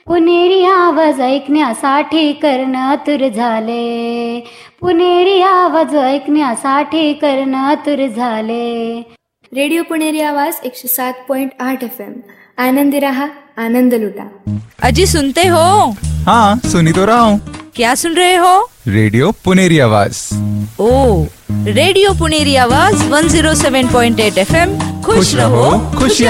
पुणेरी आवाज ऐकण्यासाठी कर्णतुर झाले. पुणेरी आवाज ऐकण्यासाठी कर्णतुर झाले. रेडिओ पुणेरी आवाज 107.8 FM. आनंदी रहा, आनंद लुटा. अजी सुनते हो? हाँ, सुनी तो रहा हूँ. क्या सुन रहे हो? रेडियो पुणेरी आवाज. ओ, रेडियो पुणेरी आवाज 107.8 FM. खुश रहो, खुशियाँ